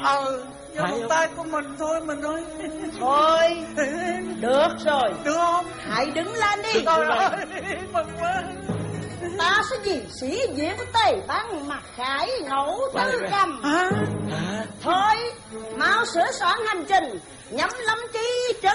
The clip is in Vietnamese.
Nhưng một tay của mình thôi mình ơi. Thôi được rồi. Được không? Hãy đứng lên đi. Trời ơi, mừng quá. Ta sẽ vì sĩ diện của Tề Băng mà khải ngẫu tư cầm. Thôi mau sửa soạn hành trình, nhắm lắm chí